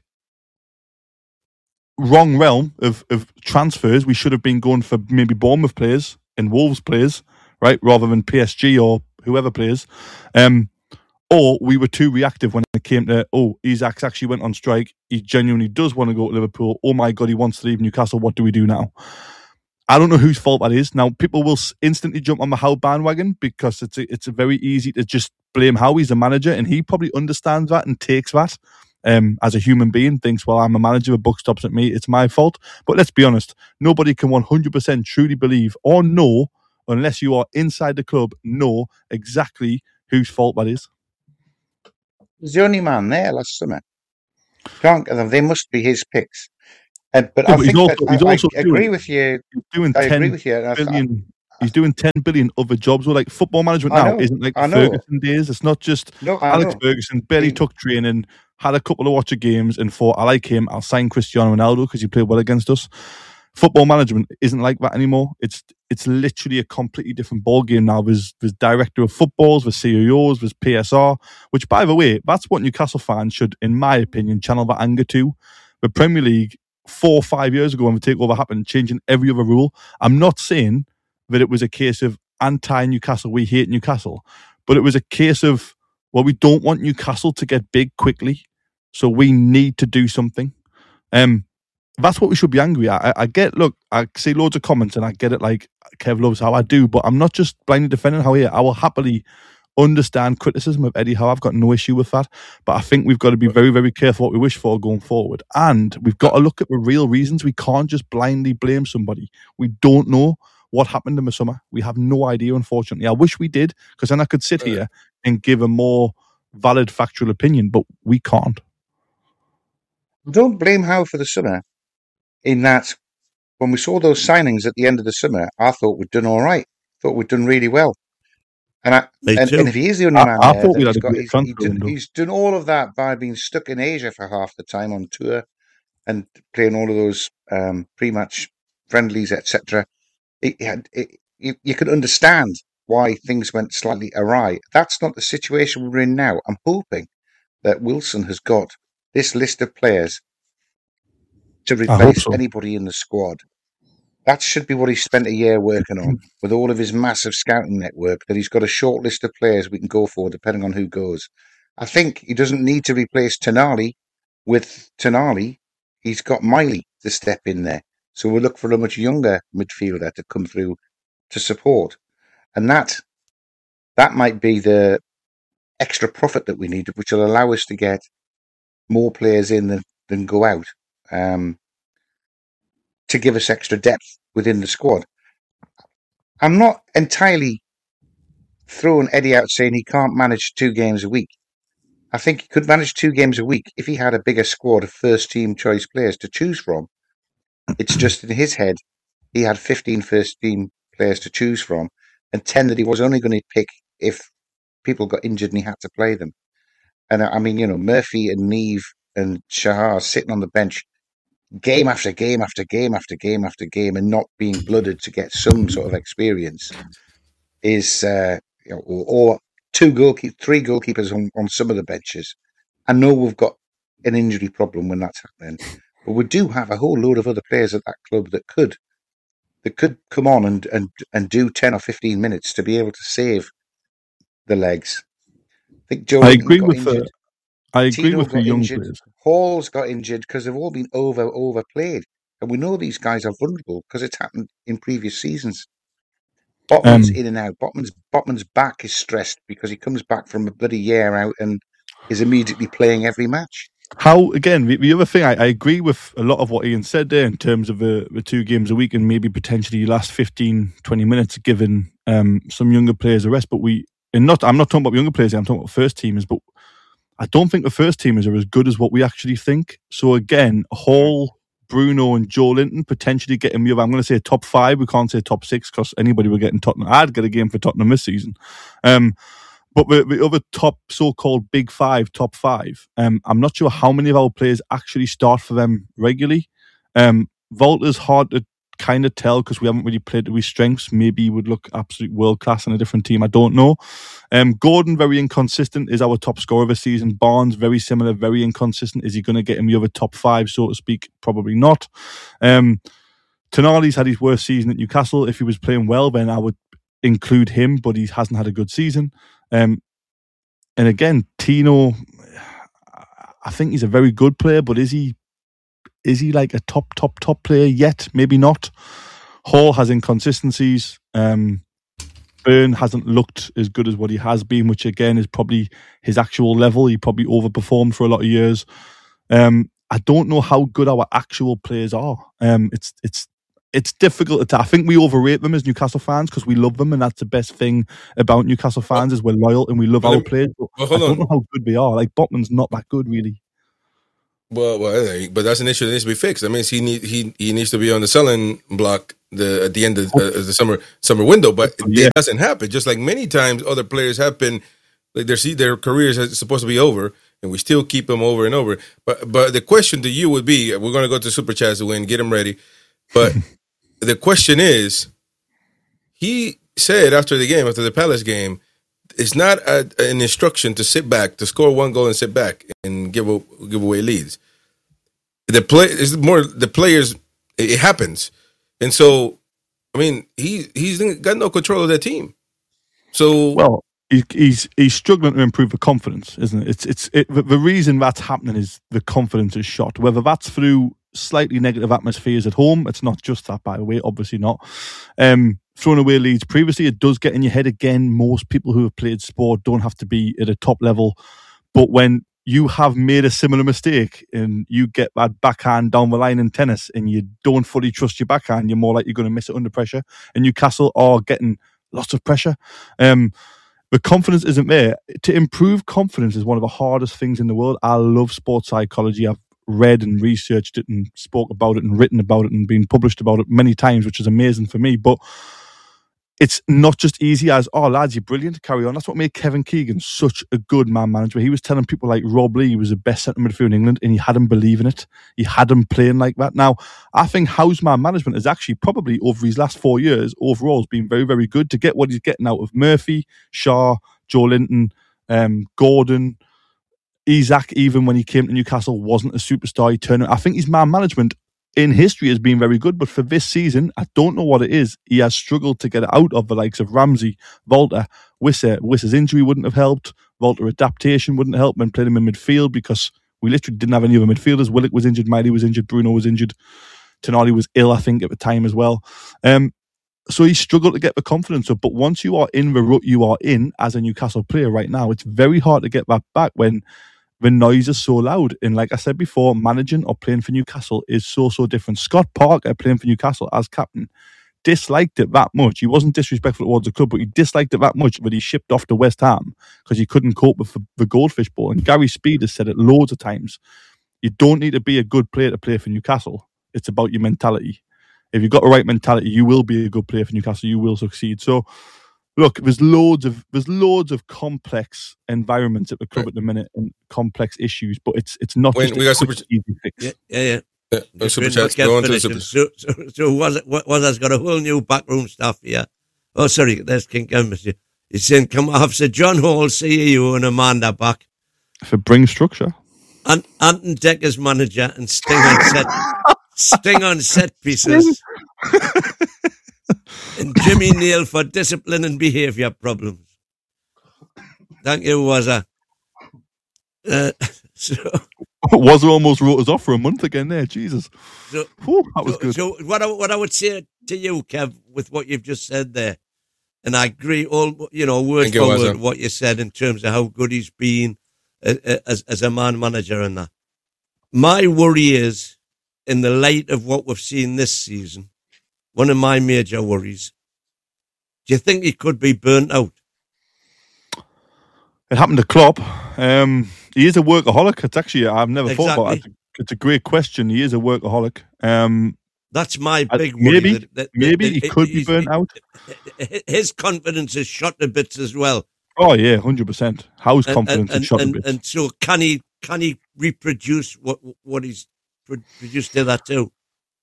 S6: wrong realm of transfers. We should have been going for maybe Bournemouth players and Wolves players, right, rather than PSG or whoever players. Or we were too reactive when it came to, Isak's actually went on strike. He genuinely does want to go to Liverpool. Oh my God, he wants to leave Newcastle. What do we do now? I don't know whose fault that is. Now, people will instantly jump on the Howe bandwagon because it's very easy to just blame Howe. He's a manager and he probably understands that and takes that as a human being, thinks, well, I'm a manager, a buck stops at me, it's my fault. But let's be honest, nobody can 100% truly believe or know, unless you are inside the club, know exactly whose fault that is.
S4: He's the only man there last summer. They must be his picks. But
S6: Yeah,
S4: I
S6: but
S4: think I agree
S6: doing,
S4: with you.
S6: he's doing
S4: I
S6: 10
S4: agree with you.
S6: billion. He's doing 10 billion other jobs. Well, like football management
S4: I
S6: now
S4: know,
S6: isn't like
S4: I
S6: the
S4: know.
S6: Ferguson days. It's not just
S4: No, I
S6: Alex
S4: know.
S6: Ferguson barely took training, had a couple of watch of games, and thought, I like him, I'll sign Cristiano Ronaldo because he played well against us. Football management isn't like that anymore. It's literally a completely different ball game now. There's director of footballs, there's CEOs, there's PSR, which, by the way, that's what Newcastle fans should, in my opinion, channel that anger to. The Premier League 4 or 5 years ago when the takeover happened, changing every other rule. I'm not saying that it was a case of anti-Newcastle, we hate Newcastle, but it was a case of, well, we don't want Newcastle to get big quickly, so we need to do something. That's what we should be angry at. I get, look, I see loads of comments and I get it, like Kev loves how I do, but I'm not just blindly defending Howe here. I will happily understand criticism of Eddie Howe. I've got no issue with that, but I think we've got to be very, very careful what we wish for going forward, and we've got to look at the real reasons. We can't just blindly blame somebody. We don't know what happened in the summer. We have no idea, unfortunately. I wish we did, because then I could sit here and give a more valid factual opinion, but we can't.
S4: Don't blame Howe for the summer, in that when we saw those signings at the end of the summer, I thought we'd done all right. Thought we'd done really well. And if he is the only man
S6: I
S4: there,
S6: thought we had a great transfer window.
S4: he's done all of that by being stuck in Asia for half the time on tour and playing all of those pre-match friendlies, etc. You can understand why things went slightly awry. That's not the situation we're in now. I'm hoping that Wilson has got this list of players to replace anybody in the squad. That should be what he spent a year working on, with all of his massive scouting network, that he's got a short list of players we can go for, depending on who goes. I think he doesn't need to replace Tonali with Tonali. He's got Miley to step in there. So we'll look for a much younger midfielder to come through to support. And that might be the extra profit that we need, which will allow us to get more players in than go out. To give us extra depth within the squad. I'm not entirely throwing Eddie out saying he can't manage 2 games a week. I think he could manage 2 games a week if he had a bigger squad of first-team choice players to choose from. It's just in his head, he had 15 first-team players to choose from and 10 that he was only going to pick if people got injured and he had to play them. And I mean, Murphy and Neve and Shahar sitting on the bench game after game after game after game after game and not being blooded to get some sort of experience is, or 3 goalkeepers on some of the benches. I know we've got an injury problem when that's happening, but we do have a whole load of other players at that club that could come on and do 10 or 15 minutes to be able to save the legs. I think Joe
S6: agree with
S4: injured.
S6: I agree
S4: Tino
S6: with the
S4: got
S6: young
S4: injured.
S6: players.
S4: Hall's got injured because they've all been overplayed. And we know these guys are vulnerable because it's happened in previous seasons. Botman's in and out. Botman's back is stressed because he comes back from a bloody year out and is immediately playing every match.
S6: How, again, the other thing, I agree with a lot of what Ian said there in terms of the 2 games a week and maybe potentially last 15, 20 minutes giving some younger players a rest. But I'm not talking about younger players, I'm talking about first teamers, but I don't think the first teamers are as good as what we actually think. So again, Hall, Bruno and Joe Linton potentially getting I'm going to say top 5. We can't say top 6 because anybody will get in Tottenham. I'd get a game for Tottenham this season. But the other top so-called big 5, top 5, I'm not sure how many of our players actually start for them regularly. Volta's hard to kind of tell because we haven't really played to his strengths. Maybe he would look absolute world class in a different team. I don't know. Gordon, very inconsistent, is our top scorer this season. Barnes, very similar, very inconsistent. Is he going to get him the other top 5, so to speak? Probably not. Tonali's had his worst season at Newcastle. If he was playing well, then I would include him, but he hasn't had a good season. And again, Tino, I think he's a very good player, but is he like a top player yet? Maybe not. Hall has inconsistencies. Burn hasn't looked as good as what he has been, which again is probably his actual level. He probably overperformed for a lot of years. I don't know how good our actual players are. It's difficult to. I think we overrate them as Newcastle fans because we love them, and that's the best thing about Newcastle fans is we're loyal and we love our players. But I don't know how good they are. Like Botman's not that good, really.
S5: Well, but that's an issue that needs to be fixed. That means he needs to be on the selling block at the end of the summer window. But it doesn't happen. Just like many times other players have been, like their careers are supposed to be over, and we still keep them over and over. But the question to you would be: we're going to go to Super Chats to win, get them ready. But the question is, he said after the Palace game, it's not an instruction to sit back, to score one goal and sit back and give away leads. The players. It happens, and so I mean he's got no control of that team. So
S6: he's struggling to improve the confidence, isn't it? The reason that's happening is the confidence is shot. Whether that's through slightly negative atmospheres at home, it's not just that, by the way. Obviously not. Throwing away leads previously, it does get in your head again. Most people who have played sport don't have to be at a top level, but when you have made a similar mistake and you get that backhand down the line in tennis and you don't fully trust your backhand, you're more likely going to miss it under pressure. And Newcastle are getting lots of pressure. The confidence isn't there. To improve confidence is one of the hardest things in the world. I love sports psychology. I've read and researched it and spoke about it and written about it and been published about it many times, which is amazing for me. But it's not just easy as, oh, lads, you're brilliant, carry on. That's what made Kevin Keegan such a good man manager. He was telling people like Rob Lee was the best centre midfielder in England, and he had him believing it. He had him playing like that. Now, I think Howe's man management is actually probably over his last 4 years overall has been very, very good to get what he's getting out of Murphy, Shaw, Joe Linton, Gordon, Isak, even when he came to Newcastle, wasn't a superstar. He turned. I think his man management in history has been very good, but for this season, I don't know what it is. He has struggled to get it out of the likes of Ramsey, Volta, Wissa. Wissa's injury wouldn't have helped. Volta adaptation wouldn't help when playing him in midfield because we literally didn't have any other midfielders. Willock was injured, Miley was injured, Bruno was injured, Tonali was ill, I think, at the time as well. So he struggled to get the confidence up. But once you are in the rut you are in as a Newcastle player right now, it's very hard to get that back when the noise is so loud. And like I said before, managing or playing for Newcastle is so different. Scott Parker, playing for Newcastle as captain, disliked it that much. He wasn't disrespectful towards the club, but he disliked it that much that he shipped off to West Ham because he couldn't cope with the Goldfish Bowl. And Gary Speed has said it loads of times. You don't need to be a good player to play for Newcastle. It's about your mentality. If you've got the right mentality, you will be a good player for Newcastle. You will succeed. So, look, there's loads of complex environments at the club at the minute and complex issues, but it's not just
S5: we got super
S6: easy fix.
S5: Yeah. Super chats. Go on to the super.
S1: So was has got a whole new backroom staff here. Oh, sorry, there's King Monsieur. He's saying, come off, so John Hall, CEO and Amanda back.
S6: If it brings structure.
S1: And Anton Decker's manager and Sting on set pieces. And Jimmy Neal for discipline and behaviour problems. Thank you, Wazza.
S6: Wazza almost wrote us off for a month again there, Jesus. That was good.
S1: So what I would say to you, Kev, with what you've just said there, and I agree word for word what you said in terms of how good he's been as a man manager and that. My worry is, in the light of what we've seen this season, one of my major worries, do you think he could be burnt out?
S6: It happened to Klopp. He is a workaholic. It's actually, I've never thought about it. It's a great question. He is a workaholic.
S1: That's my big worry.
S6: Maybe he could be burnt out.
S1: His confidence is shot to bits as well.
S6: Oh yeah, 100%. How's confidence is shot to bits?
S1: And so can he reproduce what he's produced to that too?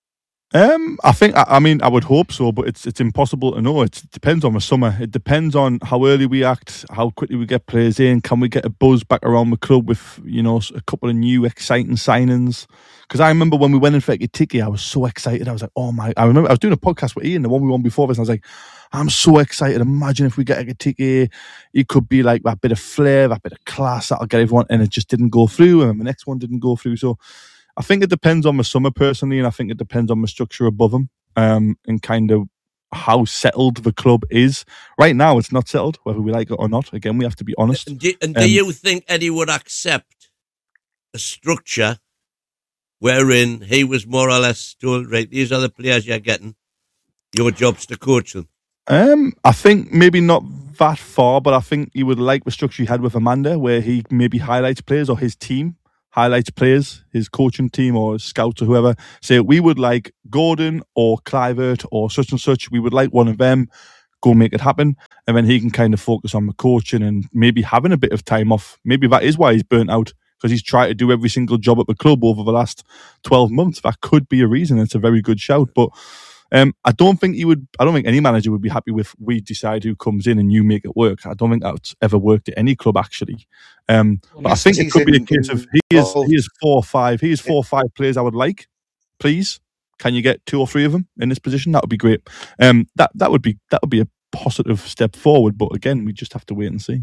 S6: I would hope so, but it's impossible to know. It depends on the summer. It depends on how early we act, how quickly we get players in. Can we get a buzz back around the club with, a couple of new exciting signings? Because I remember when we went in for Ekitike, I was so excited. I was like, oh my! I remember I was doing a podcast with Ian, the one we won before this, and I was like, I'm so excited. Imagine if we get Ekitike, it could be like that bit of flair, that bit of class that'll get everyone. And it just didn't go through, and the next one didn't go through. So I think it depends on the summer personally, and I think it depends on the structure above him, and kind of how settled the club is. Right now, it's not settled, whether we like it or not. Again, we have to be honest.
S1: And do you think Eddie would accept a structure wherein he was more or less told, right, these are the players you're getting, your job's to coach them?
S6: I think maybe not that far, but I think he would like the structure he had with Amanda, where he maybe highlights players, or his team highlights players, his coaching team or scouts or whoever, say, we would like Gordon or Clivert or such and such. We would like one of them. Go make it happen. And then he can kind of focus on the coaching and maybe having a bit of time off. Maybe that is why he's burnt out, because he's tried to do every single job at the club over the last 12 months. That could be a reason. It's a very good shout. But I don't think any manager would be happy with, we decide who comes in and you make it work. I don't think that's ever worked at any club, actually. But I think it could be a case of he is 4 or 5 players I would like. Please, can you get 2 or 3 of them in this position? That would be great. That would be a positive step forward. But again, we just have to wait and see.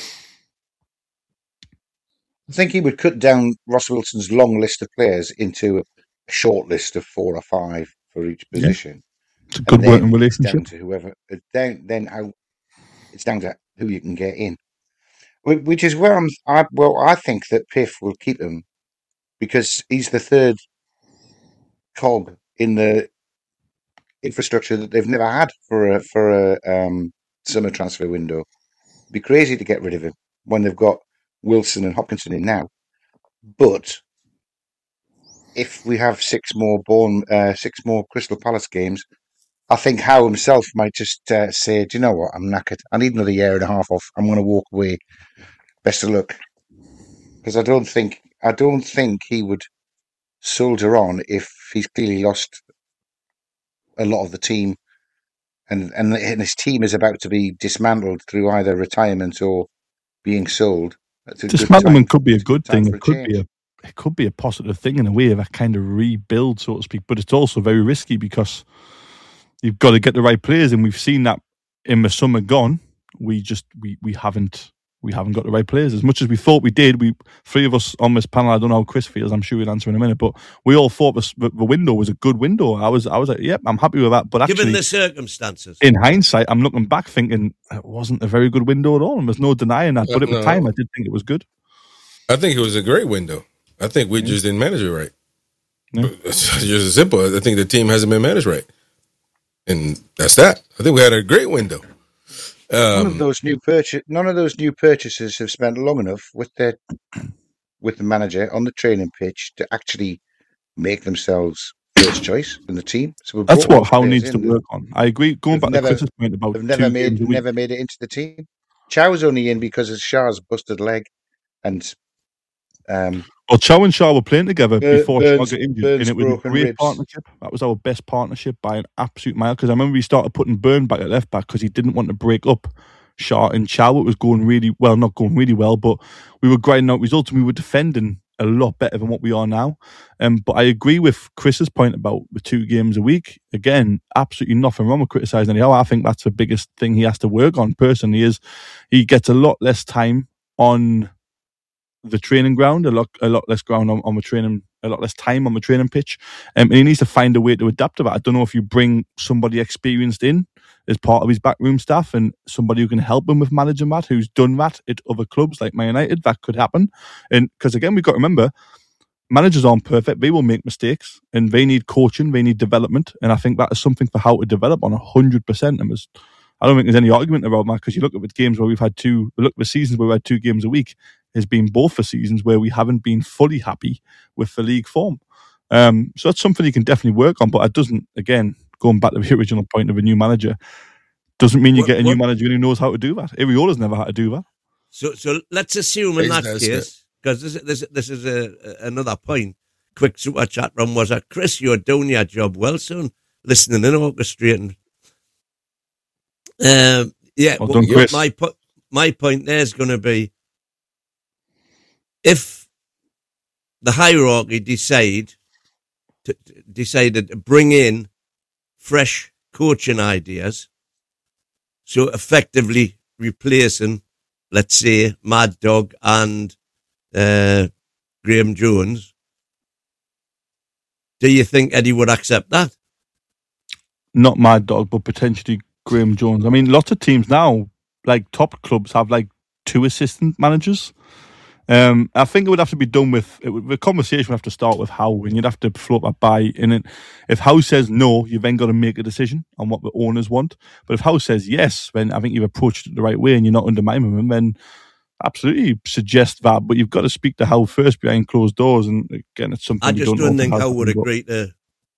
S4: I think he would cut down Ross Wilson's long list of players into a short list of 4 or 5 for each position.
S6: It's a good working relationship.
S4: Down to whoever. It's down to who you can get in, which is where I think that Piff will keep him, because he's the third cog in the infrastructure that they've never had for a summer transfer window. It'd be crazy to get rid of him when they've got Wilson and Hopkinson in now. But if we have 6 more Crystal Palace games, I think Howe himself might just say, do you know what, I'm knackered. I need another year and a half off. I'm going to walk away. Best of luck. Because I don't think he would soldier on if he's clearly lost a lot of the team, and his team is about to be dismantled through either retirement or being sold.
S6: Dismantlement could be a good thing. It could be a positive thing in a way, of a kind of rebuild, so to speak. But it's also very risky, because you've got to get the right players, and we've seen that in the summer gone. We haven't got the right players as much as we thought we did. 3 of us on this panel, I don't know how Chris feels, I'm sure he'll answer in a minute, but we all thought the window was a good window. I was like, yep, I'm happy with that. But actually,
S1: given the circumstances,
S6: in hindsight, I'm looking back thinking it wasn't a very good window at all, and there's no denying that. But at the time, I did think it was good.
S5: I think it was a great window. I think we just didn't manage it right. Yeah. It's just as simple. I think the team hasn't been managed right, and that's that. I think we had a great window.
S4: None of those new purchases have spent long enough with the manager on the training pitch to actually make themselves first choice in the team. So
S6: that's what Howe needs to work on. I agree. Going back to Chris's point about
S4: they've never made it into the team. Chow's only in because of Shah's busted leg, and
S6: well, Chow and Shah were playing together before Shah got injured, and it was a great
S4: ribs.
S6: partnership. That was our best partnership by an absolute mile, because I remember we started putting Byrne back at left back because he didn't want to break up Shah and Chow. It was going really well, not going really well, but we were grinding out results, and we were defending a lot better than what we are now. But I agree with Chris's point about the 2 games a week. Again, absolutely nothing wrong with criticising anyhow. I think that's the biggest thing he has to work on personally, is he gets a lot less time on the training ground, a lot less ground on the training, a lot less time on the training pitch, and he needs to find a way to adapt to that. I don't know if you bring somebody experienced in as part of his backroom staff, and somebody who can help him with managing that, who's done that at other clubs like Man United. That could happen, and because again, we've got to remember, managers aren't perfect. They will make mistakes, and they need coaching, they need development, and I think that is something for how to develop on 100%. And I don't think there's any argument about that, because you look at the games where we've had the seasons where we had 2 games a week, has been both for seasons where we haven't been fully happy with the league form. So that's something you can definitely work on, but it doesn't, again, going back to the original point of a new manager, doesn't mean you get a new manager who knows how to do that. Iriola's never had to do that.
S1: So let's assume in that case, because this is another point, quick super chat from was that Chris, you're doing your job well soon, listening and orchestrating. My point there is going to be, if the hierarchy decided to bring in fresh coaching ideas, so effectively replacing, let's say, Mad Dog and Graham Jones, do you think Eddie would accept that?
S6: not Mad Dog, but potentially Graham Jones. I mean, lots of teams now, like top clubs, have like 2 assistant managers. I think it would have to be done with the conversation would have to start with Howe, and you'd have to float that by in it. If Howe says no, you've then got to make a decision on what the owners want. But if Howe says yes, then I think you've approached it the right way and you're not undermining him, then absolutely suggest that. But you've got to speak to Howe first behind closed doors, and again, it's something
S1: I just don't think Howe would agree to.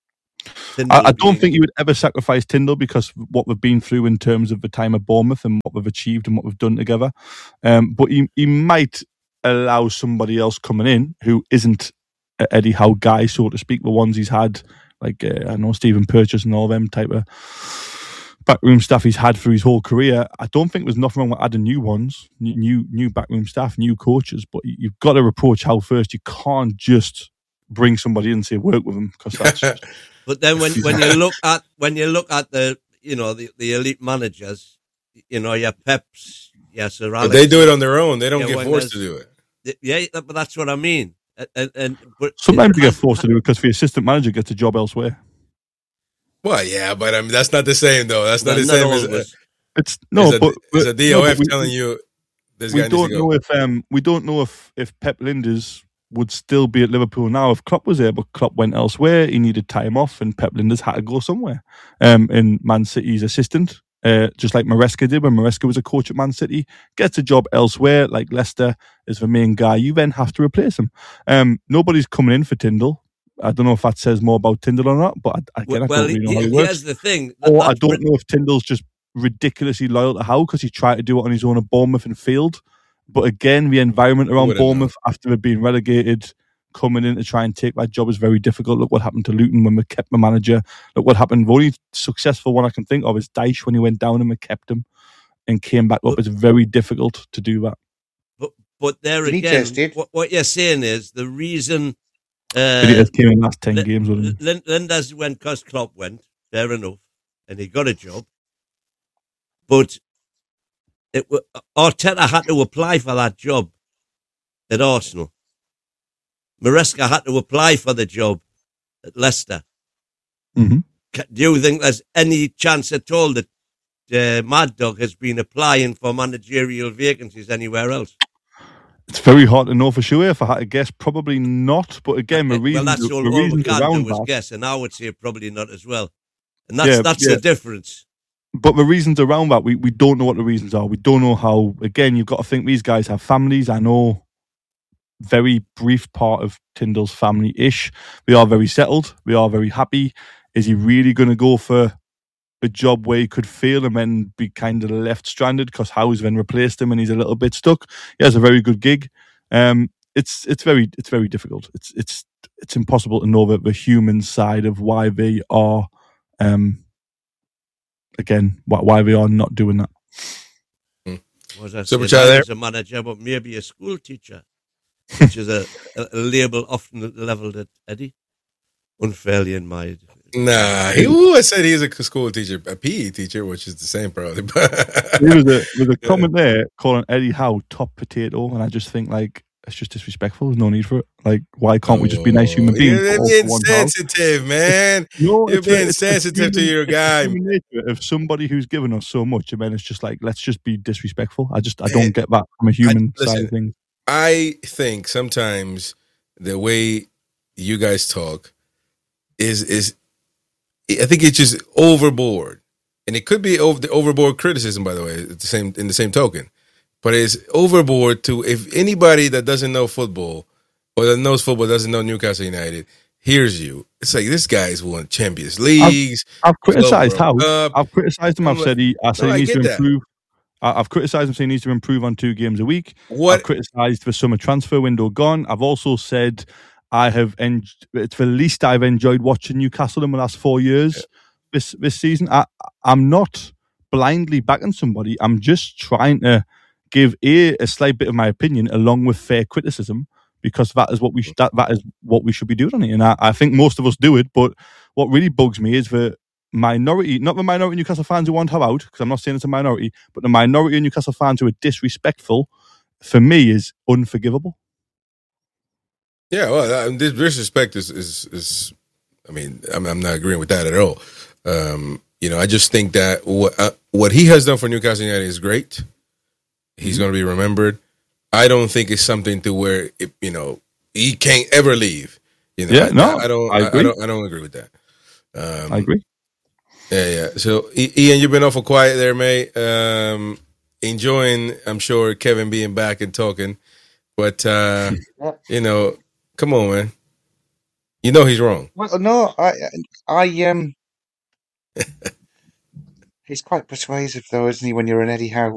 S6: I don't think he would ever sacrifice Tyndall because of what we've been through in terms of the time at Bournemouth and what we've achieved and what we've done together. But he might allow somebody else coming in who isn't an Eddie Howe guy, so to speak, the ones he's had, like I know Stephen Purchase and all them type of backroom staff he's had through his whole career. I don't think there's nothing wrong with adding new ones, new backroom staff, new coaches, but you've got to approach Howe first. You can't just bring somebody in and say work with them, because that's just...
S1: But then when you look at the the elite managers, your Peps, your Sir Alex,
S5: but they do it on their own. They don't get forced to do it.
S1: Yeah, but that's what I mean. But
S6: sometimes you get forced to do it because the assistant manager gets a job elsewhere.
S5: Well, yeah, but I mean that's not the same though. That's not the same as
S6: it's no, but
S5: it's a DOF telling you this guy needs to go.
S6: We don't know if Pep Linders would still be at Liverpool now if Klopp was there, but Klopp went elsewhere. He needed time off, and Pep Linders had to go somewhere. In Man City's assistant, just like Maresca did when Maresca was a coach at Man City, gets a job elsewhere, like Leicester is the main guy. You then have to replace him. Nobody's coming in for Tyndall. I don't know if that says more about Tyndall or not, but I don't really know how he works.
S1: Here's the thing.
S6: Or I don't know if Tyndall's just ridiculously loyal to Howe because he tried to do it on his own at Bournemouth and failed. But again, the environment around Bournemouth after they've been relegated, coming in to try and take that job is very difficult. Look what happened to Luton when we kept the manager. Look what happened. The only successful one I can think of is Dyche when he went down and we kept him and came back up. It's very difficult to do that.
S1: But there again, what you're saying is the reason...
S6: He came in the last 10 games.
S1: Linders went because Klopp went, fair enough, and he got a job. But Arteta had to apply for that job at Arsenal. Maresca had to apply for the job at Leicester.
S6: Mm-hmm.
S1: Do you think there's any chance at all that Mad Dog has been applying for managerial vacancies anywhere else?
S6: It's very hard to know for sure. If I had to guess, probably not. But again, the reason
S1: that's all we can do is guess, and I would say probably not as well. And that's the difference.
S6: But the reasons around that, we don't know what the reasons are. We don't know how. Again, you've got to think these guys have families. I know very brief part of Tyndall's family-ish. We are very settled. We are very happy. Is he really going to go for a job where he could fail and then be kind of left stranded because Howe's then replaced him and he's a little bit stuck? He has a very good gig. It's very difficult. It's impossible to know the human side of why they are. Again, why we are not doing that.
S1: Super Chat there. A manager, but maybe a school teacher, which is a label often levelled at Eddie. Unfairly in my...
S5: Nah, I said he's a school teacher, a PE teacher, which is the same probably.
S6: There was a comment there calling Eddie Howe top potato, and I just think it's just disrespectful. There's no need for it. Why can't we just be nice human beings?
S5: You're being sensitive, man. You're being sensitive to your guy.
S6: Of somebody who's given us so much, and then it's just let's just be disrespectful. I don't get that from a human side of things.
S5: I think sometimes the way you guys talk is I think it's just overboard, and it could be overboard criticism. By the way, in the same token. But it's overboard to, if anybody that doesn't know football or that knows football doesn't know Newcastle United hears you, it's like this guy's won Champions Leagues.
S6: I've criticised Howe. I've criticised him. I said he needs to improve. I've criticised him saying he needs to improve on 2 games a week. I've criticised the summer transfer window gone. I've also said it's the least I've enjoyed watching Newcastle in the last 4 years this season. I'm not blindly backing somebody. I'm just trying to give a slight bit of my opinion along with fair criticism, because that is what we should be doing on it. And I think most of us do it. But what really bugs me is the minority, not the minority Newcastle fans who want Howe out, because I'm not saying it's a minority, but the minority of Newcastle fans who are disrespectful, for me, is unforgivable.
S5: Yeah, well, this disrespect is I mean, I'm not agreeing with that at all. I just think that what he has done for Newcastle United is great. He's going to be remembered. I don't think it's something to where he can't ever leave. I don't agree with that.
S6: I agree.
S5: Yeah. So Ian, you've been awful quiet there, mate. Enjoying, I'm sure, Kevin being back and talking, but come on, man. You know he's wrong.
S4: Well, no, I he's quite persuasive, though, isn't he? When you're an Eddie Howe